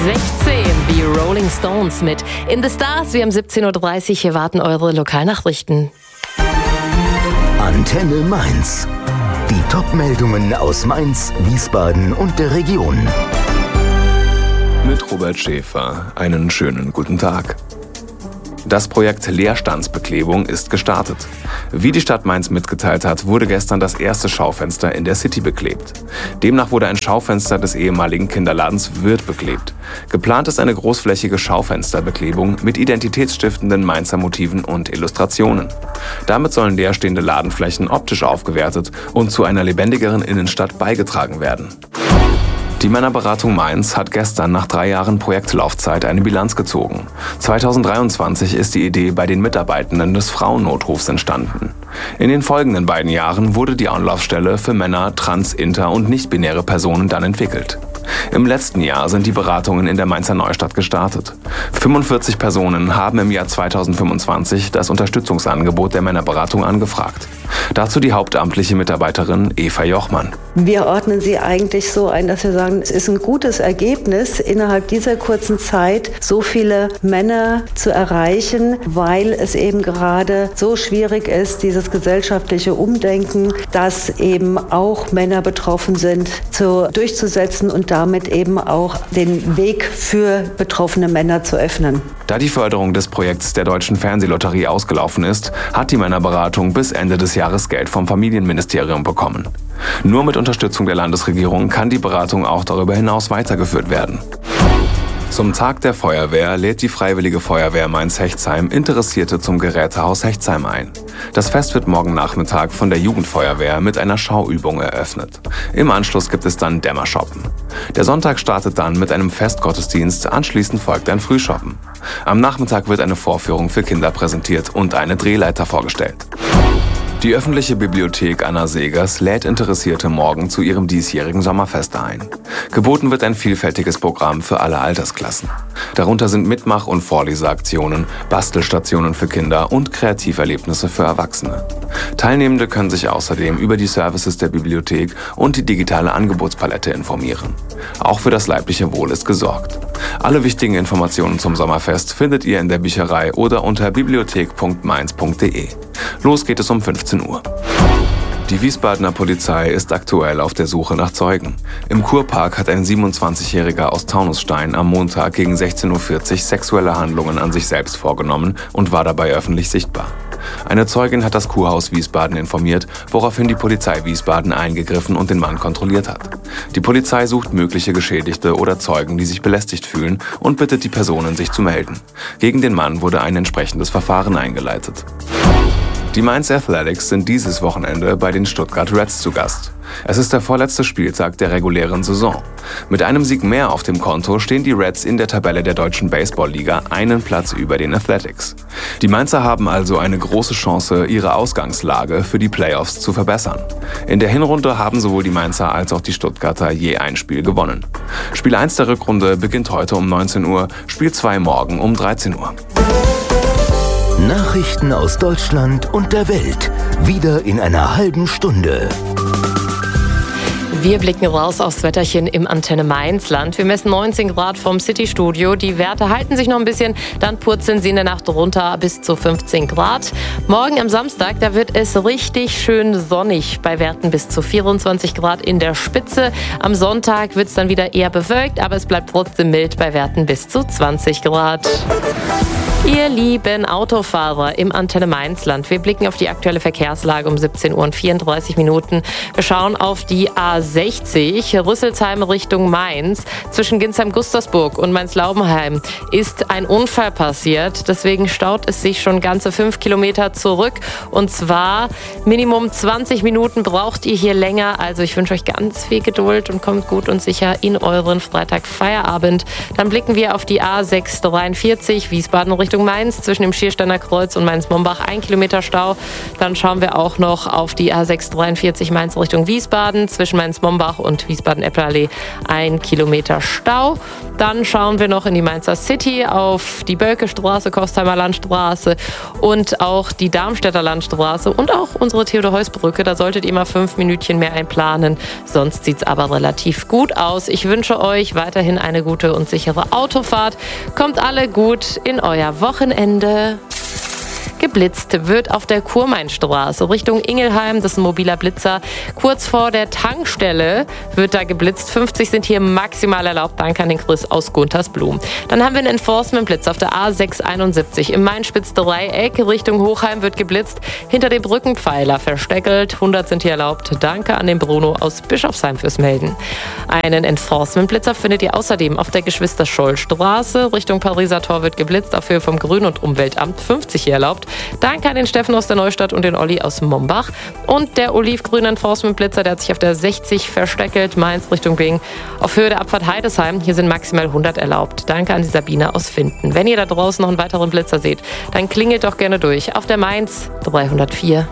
16, die Rolling Stones mit In the Stars. Wir haben 17.30 Uhr, hier warten eure Lokalnachrichten. Antenne Mainz. Die Top-Meldungen aus Mainz, Wiesbaden und der Region. Mit Robert Schäfer. Einen schönen guten Tag. Das Projekt Leerstandsbeklebung ist gestartet. Wie die Stadt Mainz mitgeteilt hat, wurde gestern das erste Schaufenster in der City beklebt. Demnach wurde ein Schaufenster des ehemaligen Kinderladens Würth beklebt. Geplant ist eine großflächige Schaufensterbeklebung mit identitätsstiftenden Mainzer Motiven und Illustrationen. Damit sollen leerstehende Ladenflächen optisch aufgewertet und zu einer lebendigeren Innenstadt beigetragen werden. Die Männerberatung Mainz hat gestern nach 3 Jahren Projektlaufzeit eine Bilanz gezogen. 2023 ist die Idee bei den Mitarbeitenden des Frauennotrufs entstanden. In den folgenden 2 Jahren wurde die Anlaufstelle für Männer, trans-, inter- und nicht-binäre Personen dann entwickelt. Im letzten Jahr sind die Beratungen in der Mainzer Neustadt gestartet. 45 Personen haben im Jahr 2025 das Unterstützungsangebot der Männerberatung angefragt. Dazu die hauptamtliche Mitarbeiterin Eva Jochmann. Wir ordnen sie eigentlich so ein, dass wir sagen, es ist ein gutes Ergebnis, innerhalb dieser kurzen Zeit so viele Männer zu erreichen, weil es eben gerade so schwierig ist, dieses gesellschaftliche Umdenken, dass eben auch Männer betroffen sind, durchzusetzen und damit eben auch den Weg für betroffene Männer zu öffnen. Da die Förderung des Projekts der Deutschen Fernsehlotterie ausgelaufen ist, hat die Männerberatung bis Ende des Jahres Geld vom Familienministerium bekommen. Nur mit Unterstützung der Landesregierung kann die Beratung auch darüber hinaus weitergeführt werden. Zum Tag der Feuerwehr lädt die Freiwillige Feuerwehr Mainz-Hechtsheim Interessierte zum Gerätehaus Hechtsheim ein. Das Fest wird morgen Nachmittag von der Jugendfeuerwehr mit einer Schauübung eröffnet. Im Anschluss gibt es dann Dämmershoppen. Der Sonntag startet dann mit einem Festgottesdienst, anschließend folgt ein Frühshoppen. Am Nachmittag wird eine Vorführung für Kinder präsentiert und eine Drehleiter vorgestellt. Die öffentliche Bibliothek Anna Segers lädt Interessierte morgen zu ihrem diesjährigen Sommerfest ein. Geboten wird ein vielfältiges Programm für alle Altersklassen. Darunter sind Mitmach- und Vorleseaktionen, Bastelstationen für Kinder und Kreativerlebnisse für Erwachsene. Teilnehmende können sich außerdem über die Services der Bibliothek und die digitale Angebotspalette informieren. Auch für das leibliche Wohl ist gesorgt. Alle wichtigen Informationen zum Sommerfest findet ihr in der Bücherei oder unter bibliothek.mainz.de. Los geht es um 15 Uhr. Die Wiesbadener Polizei ist aktuell auf der Suche nach Zeugen. Im Kurpark hat ein 27-Jähriger aus Taunusstein am Montag gegen 16.40 Uhr sexuelle Handlungen an sich selbst vorgenommen und war dabei öffentlich sichtbar. Eine Zeugin hat das Kurhaus Wiesbaden informiert, woraufhin die Polizei Wiesbaden eingegriffen und den Mann kontrolliert hat. Die Polizei sucht mögliche Geschädigte oder Zeugen, die sich belästigt fühlen, und bittet die Personen, sich zu melden. Gegen den Mann wurde ein entsprechendes Verfahren eingeleitet. Die Mainz Athletics sind dieses Wochenende bei den Stuttgart Reds zu Gast. Es ist der vorletzte Spieltag der regulären Saison. Mit einem Sieg mehr auf dem Konto stehen die Reds in der Tabelle der Deutschen Baseballliga einen Platz über den Athletics. Die Mainzer haben also eine große Chance, ihre Ausgangslage für die Playoffs zu verbessern. In der Hinrunde haben sowohl die Mainzer als auch die Stuttgarter je ein Spiel gewonnen. Spiel 1 der Rückrunde beginnt heute um 19 Uhr, Spiel 2 morgen um 13 Uhr. Nachrichten aus Deutschland und der Welt. Wieder in einer halben Stunde. Wir blicken raus aufs Wetterchen im Antenne Mainz-Land. Wir messen 19 Grad vom City-Studio. Die Werte halten sich noch ein bisschen, dann purzeln sie in der Nacht runter bis zu 15 Grad. Morgen am Samstag, da wird es richtig schön sonnig, bei Werten bis zu 24 Grad in der Spitze. Am Sonntag wird es dann wieder eher bewölkt, aber es bleibt trotzdem mild bei Werten bis zu 20 Grad. Ihr lieben Autofahrer im Antenne Mainz-Land, wir blicken auf die aktuelle Verkehrslage um 17 Uhr und 34 Minuten. Wir schauen auf die A60, Rüsselsheim Richtung Mainz. Zwischen Ginsheim-Gustersburg und Mainz-Laubenheim ist ein Unfall passiert. Deswegen staut es sich schon ganze 5 Kilometer zurück. Und zwar Minimum 20 Minuten braucht ihr hier länger. Also ich wünsche euch ganz viel Geduld und kommt gut und sicher in euren Freitag-Feierabend. Dann blicken wir auf die A643, Wiesbaden Richtung Mainz, zwischen dem Schiersteiner Kreuz und Mainz-Mombach 1 Kilometer Stau. Dann schauen wir auch noch auf die A643 Mainz Richtung Wiesbaden, zwischen Mainz Mombach und Wiesbaden-Eppelallee 1 Kilometer Stau. Dann schauen wir noch in die Mainzer City auf die Bölkestraße, Kostheimer Landstraße und auch die Darmstädter Landstraße und auch unsere Theodor-Heuss-Brücke. Da solltet ihr mal 5 Minütchen mehr einplanen. Sonst sieht es aber relativ gut aus. Ich wünsche euch weiterhin eine gute und sichere Autofahrt. Kommt alle gut in euer Wochenende. Geblitzt wird auf der Kurmainstraße Richtung Ingelheim. Das ist ein mobiler Blitzer. Kurz vor der Tankstelle wird da geblitzt. 50 sind hier maximal erlaubt. Danke an den Chris aus Guntersblum. Dann haben wir einen Enforcement-Blitz auf der A671 im Main-Spitz-Dreieck Richtung Hochheim wird geblitzt. Hinter dem Brückenpfeiler versteckelt. 100 sind hier erlaubt. Danke an den Bruno aus Bischofsheim fürs Melden. Einen Enforcement-Blitzer findet ihr außerdem auf der Geschwister-Scholl-Straße. Richtung Pariser Tor wird geblitzt. Auf Höhe vom Grün- und Umweltamt 50 hier erlaubt. Danke an den Steffen aus der Neustadt und den Olli aus Mombach. Und der olivgrüne Enforcement-Blitzer, der hat sich auf der 60 versteckelt, Mainz Richtung Bing, auf Höhe der Abfahrt Heidesheim. Hier sind maximal 100 erlaubt. Danke an die Sabine aus Finden. Wenn ihr da draußen noch einen weiteren Blitzer seht, dann klingelt doch gerne durch auf der Mainz 304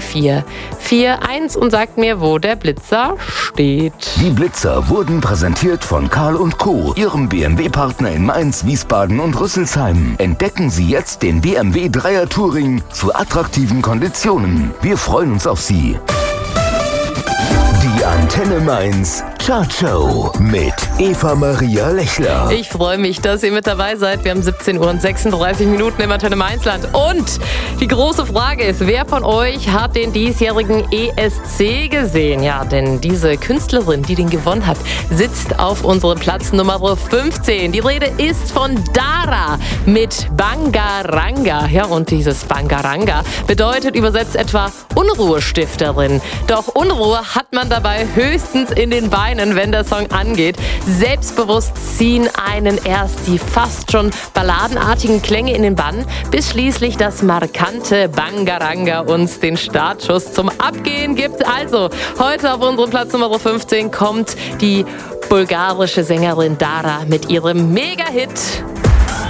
3441 und sagt mir, wo der Blitzer steht. Die Blitzer wurden präsentiert von Karl & Co., Ihrem BMW-Partner in Mainz, Wiesbaden und Rüsselsheim. Entdecken Sie jetzt den BMW 3er Touring zu attraktiven Konditionen. Wir freuen uns auf Sie. Die Antenne Mainz Chartshow mit Eva-Maria Lechler. Ich freue mich, dass ihr mit dabei seid. Wir haben 17 Uhr und 36 Minuten im Antenne Mainzland. Und die große Frage ist, wer von euch hat den diesjährigen ESC gesehen? Ja, denn diese Künstlerin, die den gewonnen hat, sitzt auf unserem Platz Nummer 15. Die Rede ist von Dara mit Bangaranga. Ja, und dieses Bangaranga bedeutet übersetzt etwa Unruhestifterin. Doch Unruhe hat man dabei höchstens in den Beinen, wenn der Song angeht. Selbstbewusst ziehen einen erst die fast schon balladenartigen Klänge in den Bann, bis schließlich das markante Bangaranga uns den Startschuss zum Abgehen gibt. Also, heute auf unserem Platz Nummer 15 kommt die bulgarische Sängerin Dara mit ihrem Mega-Hit